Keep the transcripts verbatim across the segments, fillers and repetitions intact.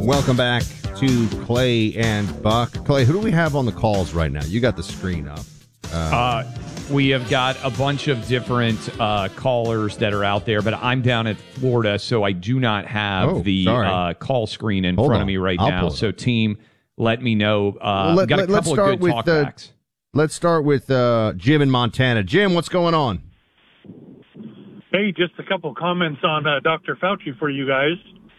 Welcome back to Clay and Buck. Clay, who do we have on the calls right now? You got the screen up. Uh, uh, we have got a bunch of different uh, callers that are out there, but I'm down at Florida, so I do not have oh, the uh, call screen in Hold front on. of me right I'll now. So, team, let me know. Uh, well, let, got let, a couple of good with, uh, talkbacks. Let's start with uh, Jim in Montana. Jim, what's going on? Hey, just a couple comments on uh, Doctor Fauci for you guys.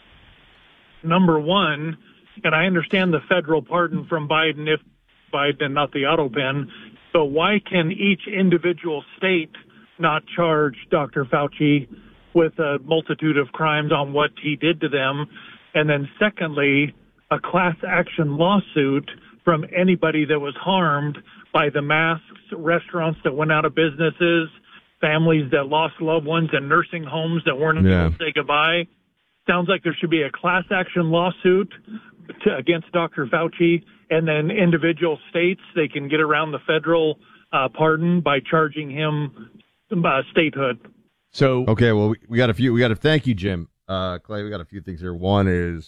Number one, and I understand the federal pardon from Biden if Biden, not the auto pen, but why can each individual state not charge Doctor Fauci with a multitude of crimes on what he did to them? And then secondly, a class action lawsuit from anybody that was harmed by the masks, restaurants that went out of businesses, families that lost loved ones, and nursing homes that weren't yeah. able to say goodbye. Sounds like there should be a class action lawsuit to, against Doctor Fauci, and then individual states, they can get around the federal uh, pardon by charging him uh, statehood. So okay, well, we, we got a few. We got to thank you, Jim. Uh, Clay, we got a few things here. One is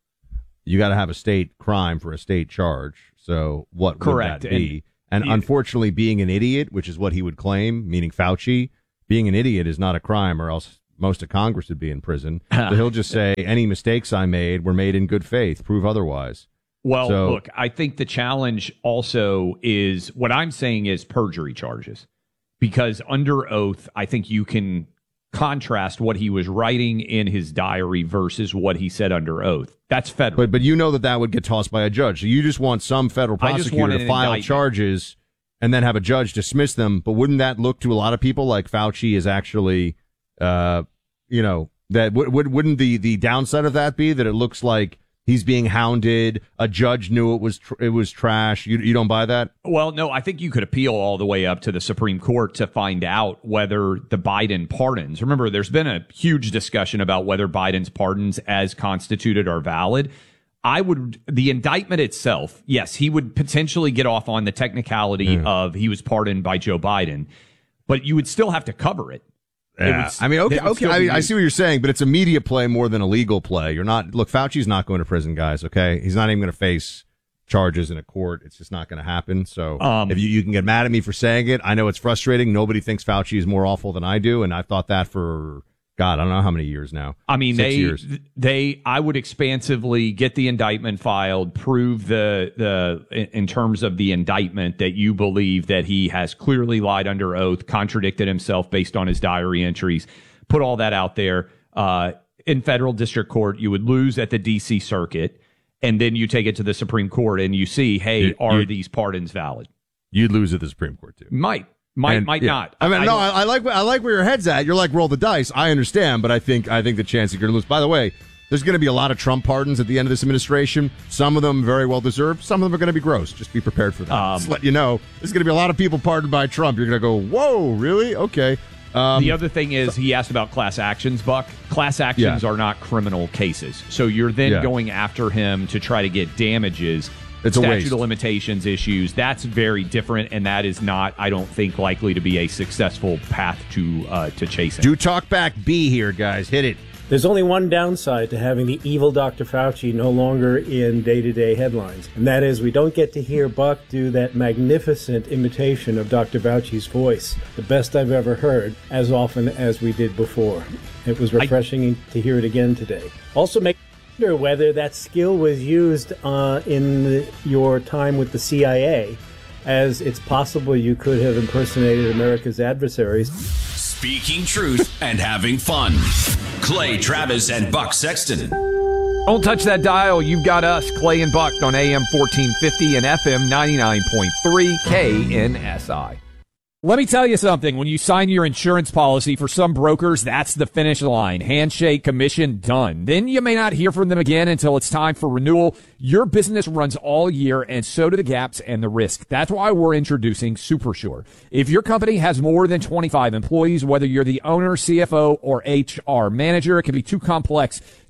you got to have a state crime for a state charge. So what correct. would that be? And, and yeah. unfortunately, being an idiot, which is what he would claim, meaning Fauci, being an idiot is not a crime, or else most of Congress would be in prison. So he'll just say, any mistakes I made were made in good faith. Prove otherwise. Well, so, look, I think the challenge also is what I'm saying is perjury charges, because under oath, I think you can contrast what he was writing in his diary versus what he said under oath. That's federal. But but you know that that would get tossed by a judge. So you just want some federal prosecutor to file indictment. charges and then have a judge dismiss them. But wouldn't that look to a lot of people like Fauci is actually, uh, you know, that would would wouldn't the the downside of that be that it looks like he's being hounded? A judge knew it was tr- it was trash. You you don't buy that? Well, no, I think you could appeal all the way up to the Supreme Court to find out whether the Biden pardons. Remember, there's been a huge discussion about whether Biden's pardons as constituted are valid. I would, the indictment itself, yes, he would potentially get off on the technicality mm. of he was pardoned by Joe Biden, but you would still have to cover it. Yeah. I mean, okay, okay. I, I see what you're saying, but it's a media play more than a legal play. You're not, look, Fauci's not going to prison, guys, okay? He's not even going to face charges in a court. It's just not going to happen. So um, if you, you can get mad at me for saying it, I know it's frustrating. Nobody thinks Fauci is more awful than I do, and I've thought that for, God, I don't know how many years now. I mean, Six they, years. they, I would expansively get the indictment filed, prove the, the, in terms of the indictment that you believe that he has clearly lied under oath, contradicted himself based on his diary entries, put all that out there. Uh, in federal district court, you would lose at the D C circuit, and then you take it to the Supreme Court and you see, hey, you, are you, these pardons valid? You'd lose at the Supreme Court too. Might. Might and, might yeah. not. I mean, I no, I, I like I like where your head's at. You're like roll the dice. I understand, but I think I think the chance you're going to lose. By the way, there's going to be a lot of Trump pardons at the end of this administration. Some of them very well deserved. Some of them are going to be gross. Just be prepared for that. Um, Just let you know, there's going to be a lot of people pardoned by Trump. You're going to go, whoa, really? Okay. Um, the other thing is, he asked about class actions, Buck. Class actions yeah. are not criminal cases, so you're then yeah. going after him to try to get damages. It's a statute waste. of limitations issues. That's very different, and that is not, I don't think, likely to be a successful path to uh, to chasing. Do talk back B here, guys. Hit it. There's only one downside to having the evil Doctor Fauci no longer in day-to-day headlines, and that is we don't get to hear Buck do that magnificent imitation of Doctor Fauci's voice, the best I've ever heard, as often as we did before. It was refreshing I, to hear it again today. Also, make wonder whether that skill was used uh, in the, your time with the C I A, as it's possible you could have impersonated America's adversaries. Speaking truth and having fun. Clay Travis and Buck Sexton. Don't touch that dial. You've got us, Clay and Buck, on A M fourteen fifty and F M ninety-nine point three K N S I. Let me tell you something. When you sign your insurance policy, for some brokers, that's the finish line. Handshake, commission, done. Then you may not hear from them again until it's time for renewal. Your business runs all year, and so do the gaps and the risk. That's why we're introducing SuperSure. If your company has more than twenty-five employees, whether you're the owner, C F O, or H R manager, it can be too complex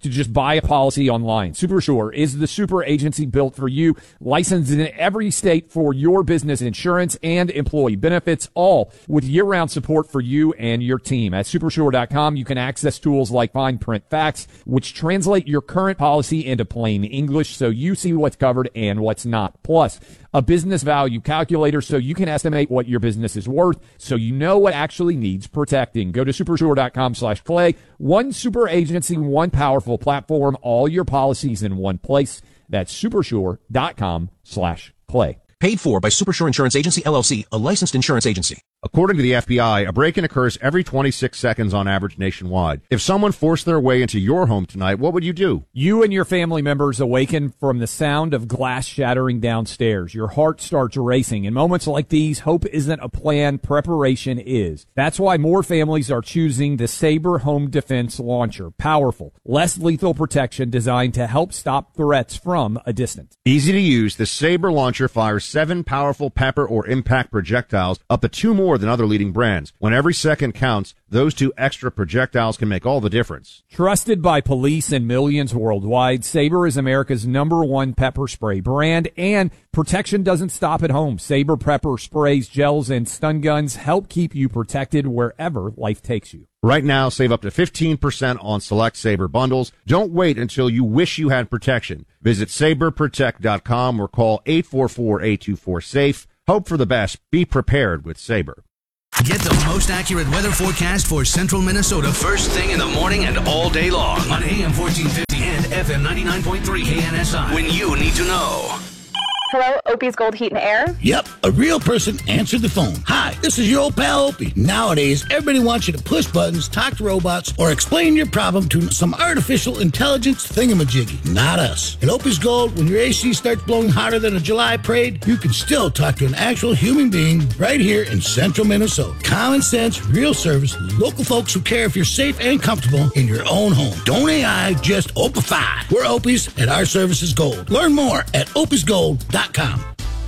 to just buy a policy online. SuperSure is the super agency built for you, licensed in every state for your business insurance and employee benefits, all with year-round support for you and your team. At supersure dot com, you can access tools like fine print facts, which translate your current policy into plain English so you see what's covered and what's not. Plus, a business value calculator so you can estimate what your business is worth so you know what actually needs protecting. Go to supersure dot com slash clay. One super agency, one powerful platform, all your policies in one place. That's supersure dot com slash clay. Paid for by Supersure Insurance Agency, L L C, a licensed insurance agency. According to the F B I, a break-in occurs every twenty-six seconds on average nationwide. If someone forced their way into your home tonight, what would you do? You and your family members awaken from the sound of glass shattering downstairs. Your heart starts racing. In moments like these, hope isn't a plan, preparation is. That's why more families are choosing the Sabre Home Defense Launcher. Powerful, less lethal protection designed to help stop threats from a distance. Easy to use, the Sabre Launcher fires seven powerful pepper or impact projectiles, up to two more than other leading brands. When every second counts, those two extra projectiles can make all the difference. Trusted by police and millions worldwide, Sabre is America's number one pepper spray brand, and protection doesn't stop at home. Sabre pepper sprays, gels, and stun guns help keep you protected wherever life takes you. Right now, save up to fifteen percent on select Sabre bundles. Don't wait until you wish you had protection. Visit sabre protect dot com or call eight four four, eight two four, SAFE. Hope for the best. Be prepared with Sabre. Get the most accurate weather forecast for central Minnesota first thing in the morning and all day long on A M fourteen fifty and F M ninety-nine point three K N S I when you need to know. Hello, Opie's Gold Heat and Air? Yep, a real person answered the phone. Hi, this is your old pal Opie. Nowadays, everybody wants you to push buttons, talk to robots, or explain your problem to some artificial intelligence thingamajiggy. Not us. At Opie's Gold, when your A C starts blowing hotter than a July parade, you can still talk to an actual human being right here in central Minnesota. Common sense, real service, local folks who care if you're safe and comfortable in your own home. Don't A I, just Opify. We're Opie's, and our service is gold. Learn more at opies gold dot com.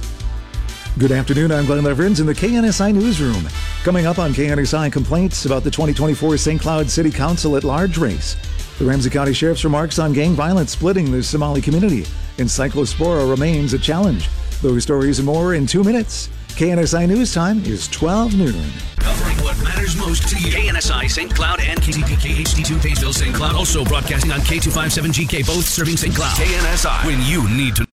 Good afternoon, I'm Glenn Leverins in the K N S I Newsroom. Coming up on K N S I, complaints about the twenty twenty-four Saint Cloud City Council at-large race. The Ramsey County Sheriff's remarks on gang violence splitting the Somali community. And Cyclospora remains a challenge. Those stories and more in two minutes. K N S I News Time is twelve noon. Covering what matters most to you. K N S I, Saint Cloud, and K T P K H D two, Pageville, Saint Cloud. Also broadcasting on K two fifty-seven G K, both serving Saint Cloud. K N S I, when you need to.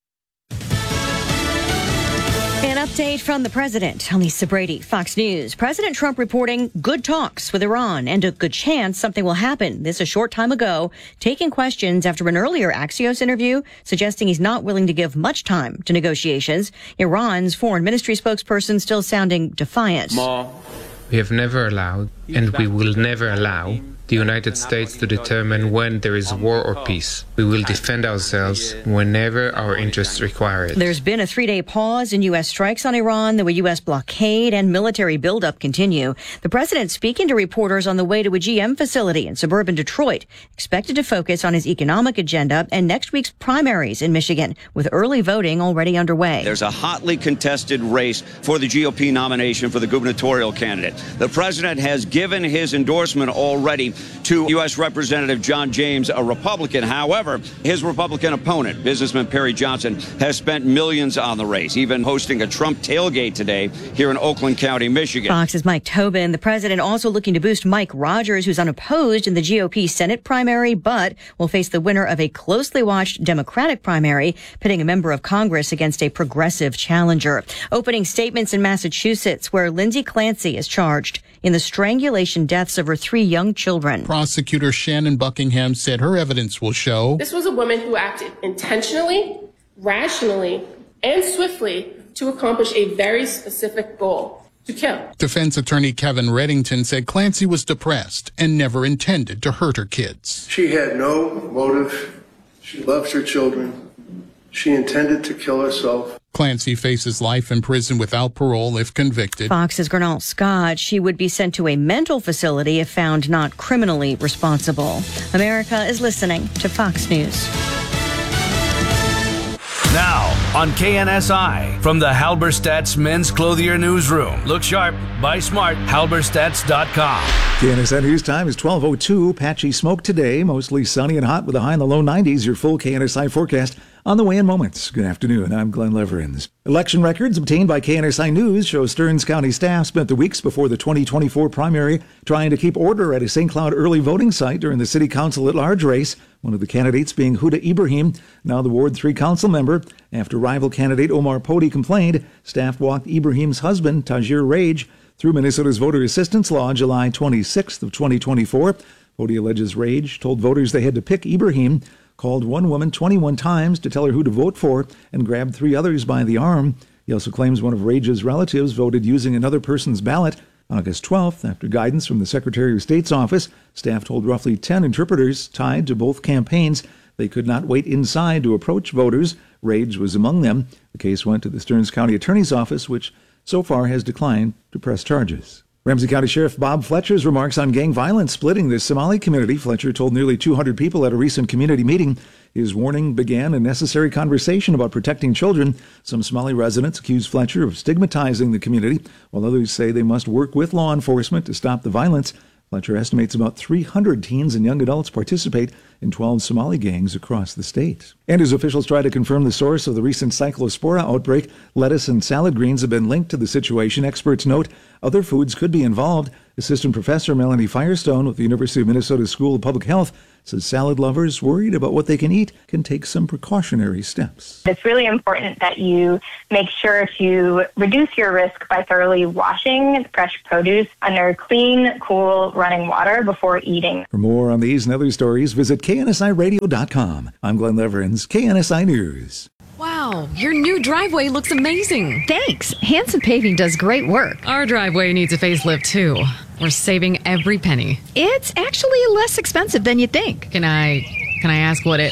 An update from the president. I'm Lisa Brady, Fox News. President Trump reporting good talks with Iran and a good chance something will happen. This a short time ago, taking questions after an earlier Axios interview suggesting he's not willing to give much time to negotiations. Iran's foreign ministry spokesperson still sounding defiant. We have never allowed, and we will never allow, the United States to determine when there is war or peace. We will defend ourselves whenever our interests require it. There's been a three-day pause in U S strikes on Iran. The U S blockade and military buildup continue. The president speaking to reporters on the way to a G M facility in suburban Detroit, expected to focus on his economic agenda and next week's primaries in Michigan, with early voting already underway. There's a hotly contested race for the G O P nomination for the gubernatorial candidate. The president has given his endorsement already to U S Representative John James, a Republican. However, his Republican opponent, businessman Perry Johnson, has spent millions on the race, even hosting a Trump tailgate today here in Oakland County, Michigan. Fox's Mike Tobin. The president also looking to boost Mike Rogers, who's unopposed in the G O P Senate primary, but will face the winner of a closely watched Democratic primary, pitting a member of Congress against a progressive challenger. Opening statements in Massachusetts, where Lindsay Clancy is charged in the strangulation deaths of her three young children. Prosecutor Shannon Buckingham said her evidence will show this was a woman who acted intentionally, rationally, and swiftly to accomplish a very specific goal: to kill. Defense attorney Kevin Reddington said Clancy was depressed and never intended to hurt her kids. She had no motive. She loves her children. She intended to kill herself. Clancy faces life in prison without parole if convicted. Fox's Gernal Scott. She would be sent to a mental facility if found not criminally responsible. America is listening to Fox News. Now, on K N S I, from the Halberstadt's Men's Clothier Newsroom. Look sharp, buy smart, halberstadts dot com. K N S I News Time is twelve oh two. Patchy smoke today, mostly sunny and hot with a high in the low nineties. Your full K N S I forecast on the way in moments. Good afternoon, I'm Glenn Leverins. Election records obtained by K N S I News show Stearns County staff spent the weeks before the twenty twenty-four primary trying to keep order at a Saint Cloud early voting site during the city council at-large race, one of the candidates being Huda Ibrahim, now the Ward three council member. After rival candidate Omar Pody complained, staff walked Ibrahim's husband, Tajir Rage, through Minnesota's voter assistance law July twenty-sixth of twenty twenty-four. Pody alleges Rage told voters they had to pick Ibrahim, called one woman twenty-one times to tell her who to vote for, and grabbed three others by the arm. He also claims one of Rage's relatives voted using another person's ballot. August twelfth, after guidance from the Secretary of State's office, staff told roughly ten interpreters tied to both campaigns they could not wait inside to approach voters. Rage was among them. The case went to the Stearns County Attorney's Office, which so far has declined to press charges. Ramsey County Sheriff Bob Fletcher's remarks on gang violence splitting the Somali community. Fletcher told nearly two hundred people at a recent community meeting. His warning began a necessary conversation about protecting children. Some Somali residents accuse Fletcher of stigmatizing the community, while others say they must work with law enforcement to stop the violence. Fletcher estimates about three hundred teens and young adults participate in twelve Somali gangs across the state. And as officials try to confirm the source of the recent cyclospora outbreak, lettuce and salad greens have been linked to the situation. Experts note other foods could be involved. Assistant Professor Melanie Firestone with the University of Minnesota School of Public Health says salad lovers worried about what they can eat can take some precautionary steps. It's really important that you make sure to reduce your risk by thoroughly washing fresh produce under clean, cool, running water before eating. For more on these and other stories, visit K N S I radio dot com. I'm Glenn Leverins, K N S I News. Wow, your new driveway looks amazing. Thanks. Hanson Paving does great work. Our driveway needs a facelift, too. We're saving every penny. It's actually less expensive than you think. Can I, can I ask what it...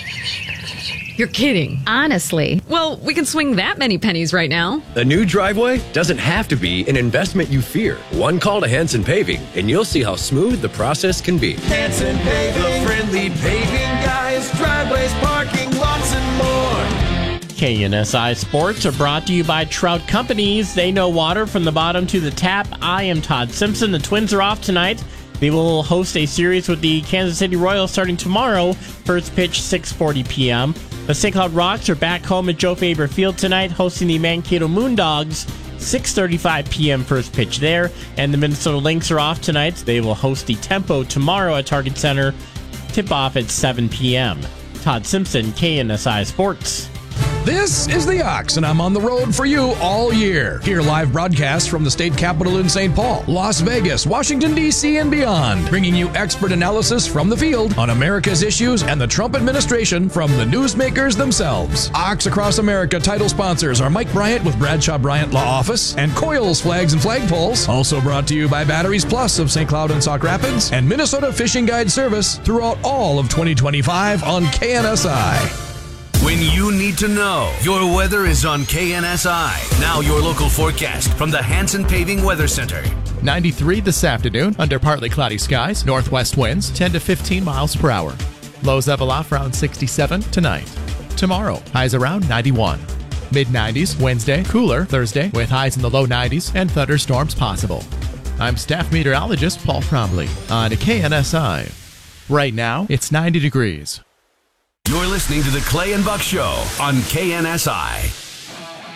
You're kidding. Honestly. Well, we can swing that many pennies right now. A new driveway doesn't have to be an investment you fear. One call to Hanson Paving, and you'll see how smooth the process can be. Hanson Paving, the friendly paving guys, driveways, parking, lots and more. K N S I Sports are brought to you by Trout Companies. They know water from the bottom to the tap. I am Todd Simpson. The Twins are off tonight. They will host a series with the Kansas City Royals starting tomorrow. First pitch, six forty p.m. The Saint Cloud Rocks are back home at Joe Faber Field tonight, hosting the Mankato Moondogs. six thirty-five p.m. first pitch there. And the Minnesota Lynx are off tonight. They will host the Tempo tomorrow at Target Center. Tip-off at seven p.m. Todd Simpson, K N S I Sports. This is The Ox, and I'm on the road for you all year. Hear live broadcasts from the state capitol in Saint Paul, Las Vegas, Washington, D C, and beyond, bringing you expert analysis from the field on America's issues and the Trump administration from the newsmakers themselves. Ox Across America title sponsors are Mike Bryant with Bradshaw Bryant Law Office and Coils Flags and Flagpoles. Also brought to you by Batteries Plus of Saint Cloud and Sauk Rapids and Minnesota Fishing Guide Service throughout all of twenty twenty-five on K N S I. When you need to know, your weather is on K N S I. Now your local forecast from the Hanson Paving Weather Center. ninety-three this afternoon under partly cloudy skies. Northwest winds ten to fifteen miles per hour. Lows level off around sixty-seven tonight. Tomorrow, highs around ninety-one. mid nineties Wednesday, cooler Thursday with highs in the low nineties and thunderstorms possible. I'm staff meteorologist Paul Trombley on K N S I. Right now, it's ninety degrees. You're listening to the Clay and Buck Show on K N S I.